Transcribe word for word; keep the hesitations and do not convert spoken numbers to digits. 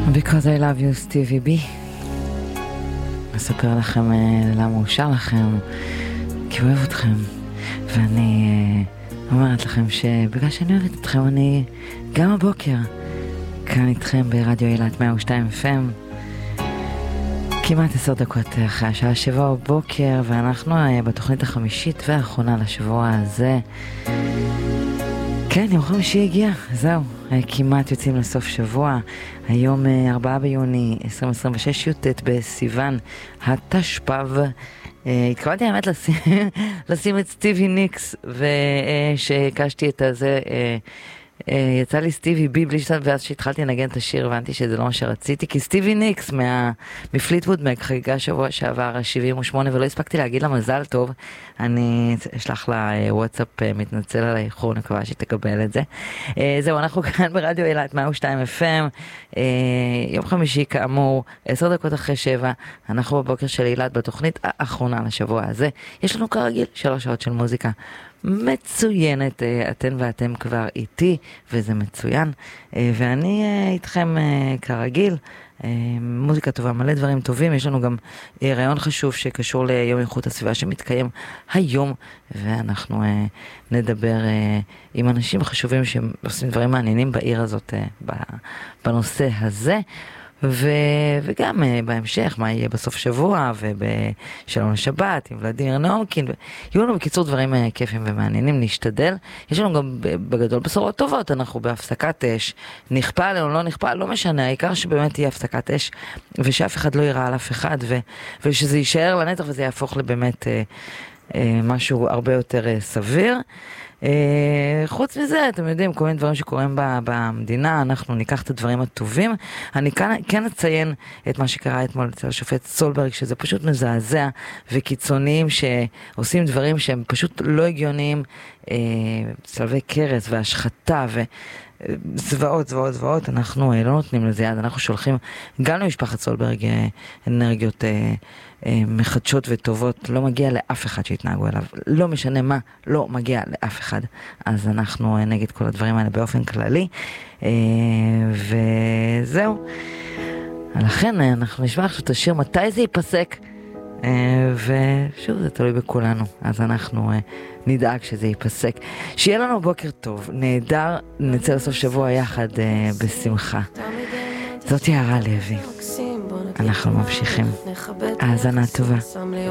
Because I love you, סטיבי בי. אספר לכם למה הוא שר לכם, כי הוא אוהב אתכם. ואני אומרת לכם שבגלל שאני אוהבת אתכם, אני גם הבוקר כאן איתכם ברדיו אילת מאה ושתיים אף אם. כמעט עשר דקות אחרי השעה שבע בבוקר, ואנחנו בתוכנית החמישית והאחרונה לשבוע הזה. כן, יום חמישי הגיע, זהו, כמעט יוצאים לסוף שבוע. היום ארבעה ביוני עשרים עשרים ושש, י"ט בסיוון התשפ"ב. התכוונתי האמת לשים, לשים את סטיבי ניקס, ושהקשתי את הזה, יצא לי סטיבי בי בלי שתת, ואז שהתחלתי לנגן את השיר הבנתי שזה לא מה שרציתי, כי סטיבי ניקס מה, מפליטווד מק חגיגה שבוע שעבר שבעים ושמונה, ולא הספקתי להגיד לה מזל טוב. אני אשלח לה וואטסאפ, מתנצל על האיחור, נקווה שתקבל את זה. זהו, אנחנו כאן ברדיו אילת מאה ושתיים אף אם, יום חמישי כאמור, עשר דקות אחרי שבע, אנחנו בבוקר של אילת בתוכנית האחרונה לשבוע הזה. יש לנו כרגיל שלוש שעות של מוזיקה מצוינת, אתן ואתם כבר איתי, וזה מצוין, ואני איתכם כרגיל. מוזיקה טובה, מלא דברים טובים. יש לנו גם רעיון חשוב שקשור ליום איכות הסביבה שמתקיים היום, ואנחנו נדבר עם אנשים חשובים שעושים דברים מעניינים בעיר הזאת בנושא הזה. ו... וגם uh, בהמשך מה יהיה בסוף שבוע ובשלום לשבת עם ולדימיר נאומקין, ו... יהיו לנו בקיצור דברים uh, כיפים ומעניינים, נשתדל. יש לנו גם בגדול בשורות טובות, אנחנו בהפסקת אש, נכפה עלינו, לא נכפה, לא משנה, העיקר שבאמת תהיה הפסקת אש ושאף אחד לא ייראה על אף אחד, ו... ושזה יישאר לנצח וזה יהפוך לבאמת uh, uh, משהו הרבה יותר uh, סביר. Uh, חוץ מזה, אתם יודעים, כל מיני דברים שקורים במדינה, אנחנו ניקח את הדברים הטובים. אני כאן, כן אציין את מה שקרה אתמול אצל השופט סולברג, שזה פשוט מזעזע, וקיצוניים שעושים דברים שהם פשוט לא הגיוניים, uh, צלבי קרס והשחתה ו... זוועות, זוועות, זוועות. אנחנו לא נותנים לזה יד, אנחנו שולחים גם למשפחת סולברג אנרגיות מחדשות וטובות. לא מגיע לאף אחד שהתנהגו אליו, לא משנה מה, לא מגיע לאף אחד. אז אנחנו נגד כל הדברים האלה באופן כללי, וזהו. לכן אנחנו נשמע עכשיו את השיר מתי זה ייפסק, ושוב זה תלוי בכולנו, אז אנחנו נדאג שזה ייפסק. שיהיה לנו בוקר טוב, נהדר, נצא לסוף שבוע יחד בשמחה. זאת יערה לוי, אנחנו ממשיכים. האזנה טובה.